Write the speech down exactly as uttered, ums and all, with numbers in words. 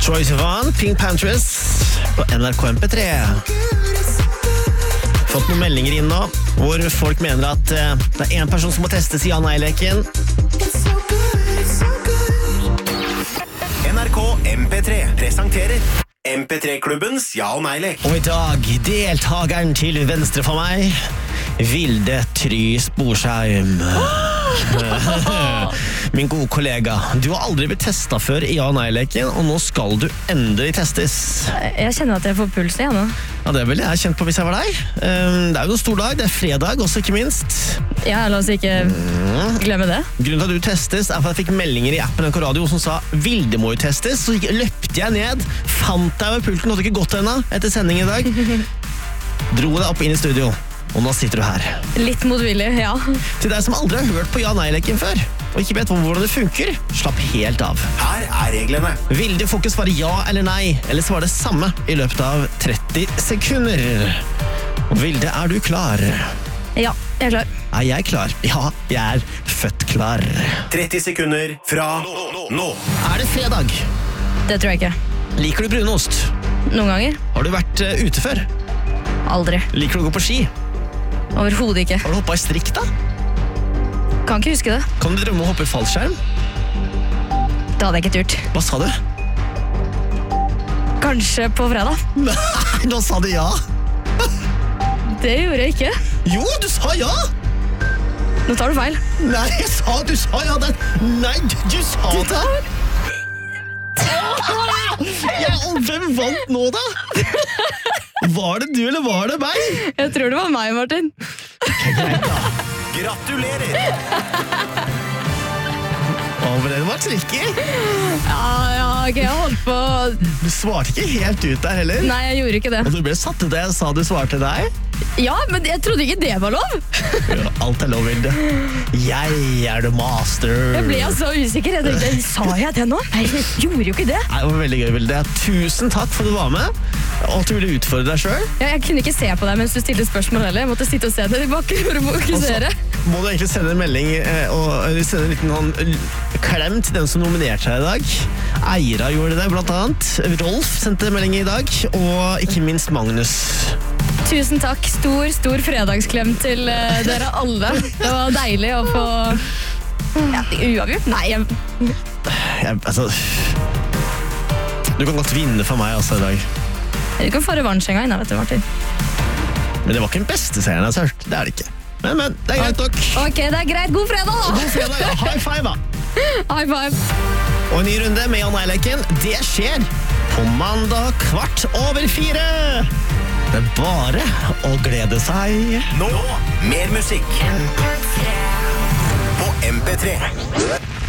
Troye Sivan, Pink Panthers på N R K M P tre. Fått noen meldinger inn nå, hvor folk mener at uh, det er en person som må testes i ja-nei-leken. N R K M P tre presenterer M P tre-klubbens ja-nei-lek. Og i dag, deltageren til venstre for meg, Vilde Try Sporsheim. Min gode kollega, du har aldri blitt testet før i ja-nei-leken, og nå skal du endelig testes. Jeg kjenner at jeg får puls igjen nå. Ja, det ville jeg kjent på hvis jeg var deg. Det er jo en stor dag, det er fredag også, ikke minst. Ja, la oss ikke glemme det. Grunnen til at du testes er for at jeg fikk meldinger i appen N K Radio som sa Vilde må jo testes, så løpte jeg ned, fant deg ved pulten, hadde ikke gått ennå etter sending i dag. Dro deg opp inn i studio, og nå sitter du her. Litt motvillig, ja. Til deg som aldri har hørt på ja-nei-leken før, og ikke vet hvordan det funker, slapp helt av. Her er reglene. Vilde får ikke svare ja eller nei, eller svare det samme i løpet av tretti sekunder. Og Vilde, er du klar? Ja, jeg er klar. Er jeg klar? Ja, jeg er født klar. tretti sekunder fra nå. Er det fredag? Det tror jeg ikke. Liker du brunost? Noen ganger. Har du vært uh, ute før? Aldri. Liker du å gå på ski? Overhodet ikke. Har du hoppet i strikk da? Kan ikke huske det. Kan du drømme å hoppe i fallskjerm? Det hadde jeg ikke turt. Hva sa du? Kanskje på fredag. Nei, nå sa du ja. Det gjorde jeg ikke. Jo, du sa ja. Nå tar du feil. Nei, jeg sa du sa ja. Det. Nei, du sa Du det. tar... Ja, og hvem vant nå da? Var det du eller var det meg? Jeg tror det var meg, Martin. Greit da. Gratulerer! Å, men den var tricky. Ja, ja, ok, jeg holdt på... Du svarte ikke helt ut der heller. Nei, jeg gjorde ikke det. Og du ble satt ut da jeg sa du svarte deg. Ja, men jeg trodde ikke det var lov. Ja, alt er lov, Vilde. Jeg er the master. Jeg ble så usikker. Jeg tenkte, sa jeg det nå? Nei, jeg gjorde jo ikke det. Nei, det var veldig gøy, Vilde. Tusen takk for at du var med. Og at du ville utfordre deg selv. Ja, jeg kunne ikke se på deg mens du stilte spørsmål heller. Jeg måtte sitte og se det tilbake for å fokusere. Må du egentlig sende en melding eh, og eller sende en liten sånn klem til den som nominerte deg i dag. Eira gjorde det, blant annet. Rolf sendte melding i dag, og ikke minst Magnus. Tusen takk. Stor, stor fredagsklem til uh, dere alle. Det var deilig å få ja, uavgjort. Nei, jeg... Jeg, altså... Du kan godt vinne for meg også i dag. Du kan få revansj en gang, vet du, Martin. Men det var ikke den beste serien jeg har hørt. Det er det ikke. Men, men, det er greit nok. Ok, det er greit. God fredag, da! God fredag, ja. High five, da. High five. Og en ny runde med ja-nei-leken, det skjer på mandag kvart over fire. Det er bare å glede seg. Nå, mer musikk på M P tre.